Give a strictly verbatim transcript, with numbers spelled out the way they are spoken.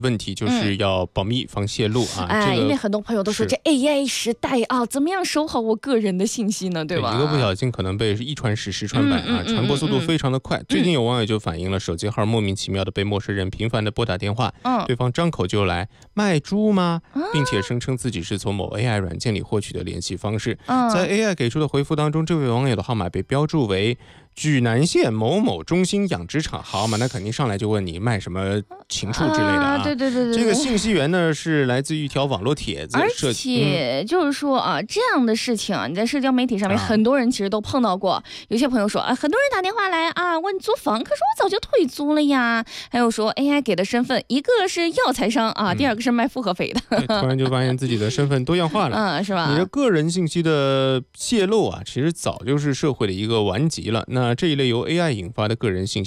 问题就是要保密防泄露啊。 哎， 这个因为很多朋友都说这 A I 时代啊，怎么样守好我个人的信息呢？对吧？ 一个不小心可能被一传十，十传百啊， 嗯嗯嗯传播速度非常的快。 嗯最近有网友就反映了手机号莫名其妙的被陌生人频繁的拨打电话， 嗯对方张口就来卖猪吗？ 啊并且声称自己是从某 A I 软件里获取的联系方式。 嗯在 A I 给出的回复当中，这位网友的号码被标注为莒南县某某中心养殖场。好嘛，那肯定上来就问你卖什么禽畜之类的啊。 对对对对， 这个信息源呢是来自于一条网络帖子， 而且就是说啊，这样的事情啊，你在社交媒体上面，很多人其实都碰到过。有些朋友说啊，很多人打电话来啊，问租房，可是我早就退租了呀。还有说 A I 给的身份，一个是药材商啊，第二个是卖复合肥的。 突然就发现自己的身份多样化了， 嗯，是吧？ 你的个人信息的泄露啊，其实早就是社会的一个顽疾了。那这一类由 A I 引发的个人信息